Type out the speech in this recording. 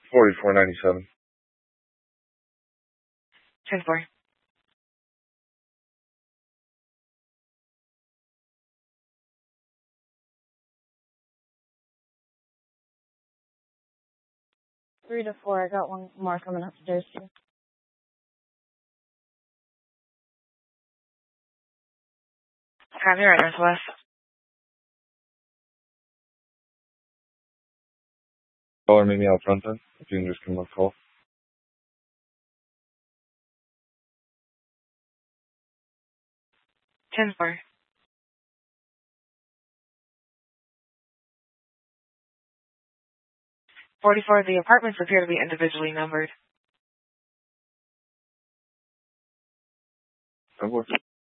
4497. 10-4. 3 to 4. I got one more coming upstairs too. Have you right, Northwest. Caller, meet me out front then. If you can just come up call. 10-4. 44. The apartments appear to be individually numbered. 10-4.